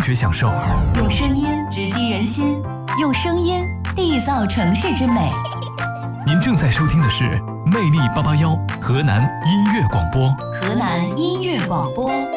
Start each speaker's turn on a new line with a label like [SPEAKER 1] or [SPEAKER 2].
[SPEAKER 1] 觉享受，
[SPEAKER 2] 用声音直击人心，用声音缔造城市之美。
[SPEAKER 1] 您正在收听的是魅力881河南音乐广播。
[SPEAKER 2] 河南音乐广播。